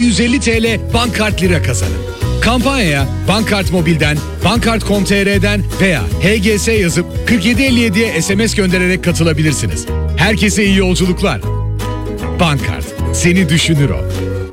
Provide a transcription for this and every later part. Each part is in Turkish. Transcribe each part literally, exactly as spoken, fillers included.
yüz elli TL Bankart Lira kazanın. Kampanyaya Bankart Mobil'den, Bankart nokta com nokta tr'den veya H G S yazıp kırk yedi elli yediye S M S göndererek katılabilirsiniz. Herkese iyi yolculuklar. Bankart, seni düşünür o.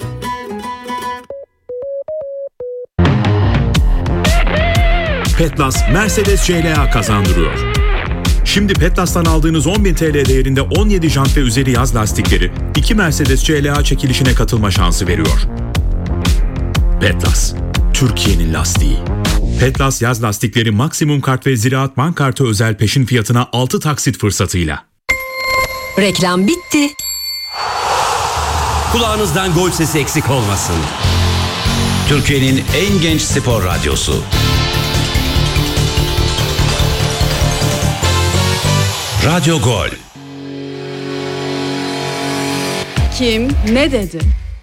Petlas, Mercedes C L A kazandırıyor. Şimdi Petlas'tan aldığınız on bin TL değerinde on yedi jant ve üzeri yaz lastikleri iki Mercedes C L A çekilişine katılma şansı veriyor. Petlas, Türkiye'nin lastiği. Petlas yaz lastikleri maksimum kart ve Ziraat Bankartı özel peşin fiyatına altı taksit fırsatıyla. Reklam bitti. Kulağınızdan gol sesi eksik olmasın. Türkiye'nin en genç spor radyosu. Radyo Gol. Kim ne dedi?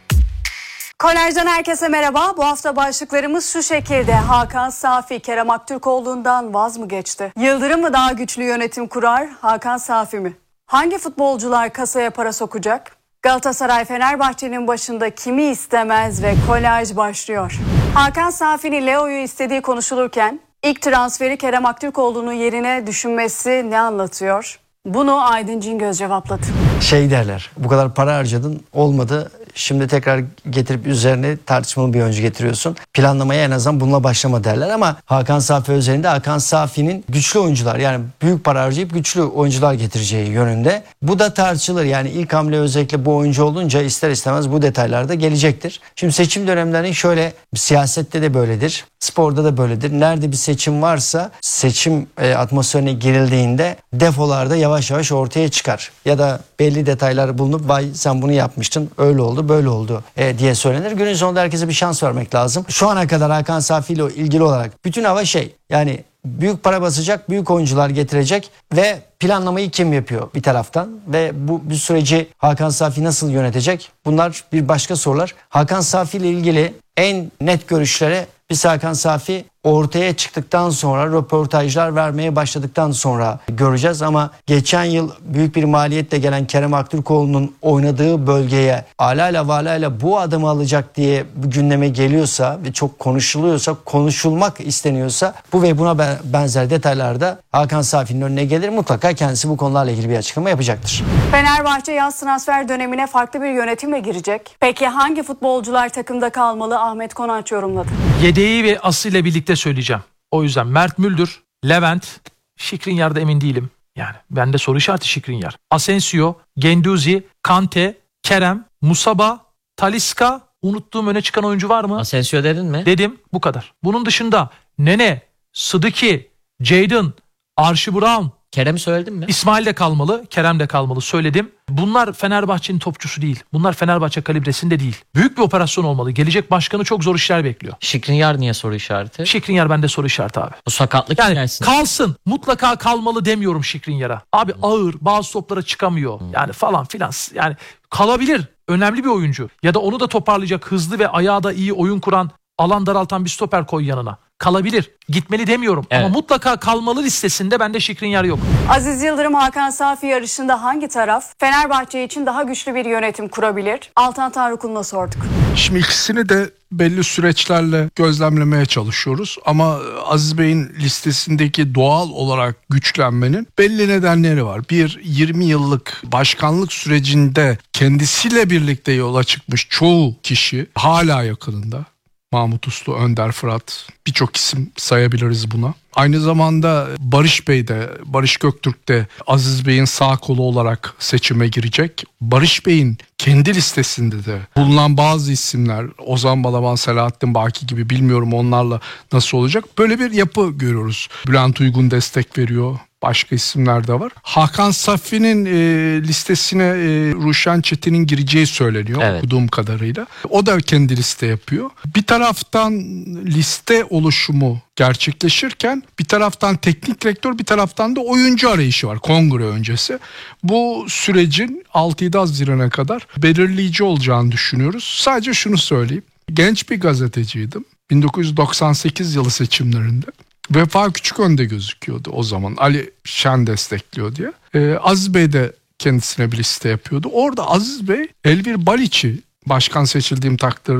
Kolaj'dan herkese merhaba. Bu hafta başlıklarımız şu şekilde. Hakan Safi, Kerem Aktürkoğlu'ndan vaz mı geçti? Yıldırım mı daha güçlü yönetim kurar, Hakan Safi mi? Hangi futbolcular kasaya para sokacak? Galatasaray Fenerbahçe'nin başında kimi istemez ve kolaj başlıyor. Hakan Safi'nin Leo'yu istediği konuşulurken ilk transferi Kerem Aktürkoğlu'nun yerine düşünmesi ne anlatıyor? Bunu Aydın Cingöz cevapladı. Şey derler, bu kadar para harcadın, olmadı. Şimdi tekrar getirip üzerine tartışmalı bir oyuncu getiriyorsun. Planlamaya en azından bununla başlama derler ama Hakan Safi üzerinde Hakan Safi'nin güçlü oyuncular, yani büyük para harcayıp güçlü oyuncular getireceği yönünde. Bu da tartışılır. Yani ilk hamle özellikle bu oyuncu olunca ister istemez bu detaylarda gelecektir. Şimdi seçim dönemlerinin şöyle, siyasette de böyledir, sporda da böyledir. Nerede bir seçim varsa seçim e, atmosferine girildiğinde defolarda yavaş yavaş ortaya çıkar. Ya da belli detaylar bulunup vay sen bunu yapmıştın, öyle oldu, böyle oldu e, diye söylenir. Günün sonunda herkese bir şans vermek lazım. Şu ana kadar Hakan Safi ile ilgili olarak bütün hava şey, yani büyük para basacak, büyük oyuncular getirecek ve planlamayı kim yapıyor bir taraftan ve bu bir süreci Hakan Safi nasıl yönetecek? Bunlar bir başka sorular. Hakan Safi ile ilgili en net görüşlere biz Hakan Safi ortaya çıktıktan sonra, röportajlar vermeye başladıktan sonra göreceğiz ama geçen yıl büyük bir maliyetle gelen Kerem Aktürkoğlu'nun oynadığı bölgeye alayla valayla bu adımı alacak diye gündeme geliyorsa ve çok konuşuluyorsa, konuşulmak isteniyorsa bu ve buna benzer detaylarda Hakan Safi'nin önüne gelir. Mutlaka kendisi bu konularla ilgili bir açıklama yapacaktır. Fenerbahçe yaz transfer dönemine farklı bir yönetimle girecek. Peki hangi futbolcular takımda kalmalı? Ahmet Konaç yorumladı. Yedeği ve Aslı ile birlikte söyleyeceğim. O yüzden Mert Müldür, Levent, Skriniar'da emin değilim. Yani bende soru işareti Skriniar. Asensio, Genduzi, Kante, Kerem, Musaba, Talisca, unuttuğum öne çıkan oyuncu var mı? Asensio dedin mi? Dedim, bu kadar. Bunun dışında Nene, Sıdıki, Jadon, Archie Brown, Kerem'i söyledin mi? İsmail de kalmalı, Kerem de kalmalı, söyledim. Bunlar Fenerbahçe'nin topçusu değil. Bunlar Fenerbahçe kalibresinde değil. Büyük bir operasyon olmalı. Gelecek başkanı çok zor işler bekliyor. Skriniar niye soru işareti? Skriniar bende soru işareti abi. Bu sakatlık yani hikayesi. Kalsın. Mutlaka kalmalı demiyorum Skriniar'a. Abi hmm. ağır, bazı toplara çıkamıyor. Hmm. Yani falan filan. Yani kalabilir. Önemli bir oyuncu. Ya da onu da toparlayacak, hızlı ve ayağı da iyi oyun kuran, alan daraltan bir stoper koy yanına. Kalabilir. Gitmeli demiyorum. Evet. Ama mutlaka kalmalı listesinde bende Skriniar yok. Aziz Yıldırım Hakan Safi yarışında hangi taraf Fenerbahçe için daha güçlü bir yönetim kurabilir? Altan Tanrıkul'una sorduk. Şimdi ikisini de belli süreçlerle gözlemlemeye çalışıyoruz. Ama Aziz Bey'in listesindeki doğal olarak güçlenmenin belli nedenleri var. Bir, yirmi yıllık başkanlık sürecinde kendisiyle birlikte yola çıkmış çoğu kişi hala yakınında. Mahmut Uslu, Önder Fırat, birçok isim sayabiliriz buna. Aynı zamanda Barış Bey de, Barış Göktürk de Aziz Bey'in sağ kolu olarak seçime girecek. Barış Bey'in kendi listesinde de bulunan bazı isimler, Ozan Balaban, Selahattin Baki gibi, bilmiyorum onlarla nasıl olacak. Böyle bir yapı görüyoruz. Bülent Uygun destek veriyor. Başka isimler de var. Hakan Safi'nin e, listesine e, Ruşen Çetin'in gireceği söyleniyor, evet, okuduğum kadarıyla. O da kendi liste yapıyor. Bir taraftan liste oluşumu gerçekleşirken bir taraftan teknik direktör, bir taraftan da oyuncu arayışı var kongre öncesi. Bu sürecin altı yedi Haziran'a kadar belirleyici olacağını düşünüyoruz. Sadece şunu söyleyeyim. Genç bir gazeteciydim. bin dokuz yüz doksan sekiz yılı seçimlerinde. Vefa Küçükön'de gözüküyordu o zaman. Ali Şen destekliyor diye. Ee, Aziz Bey de kendisine bir liste yapıyordu. Orada Aziz Bey Elvir Baliç'i başkan seçildiğim takdirde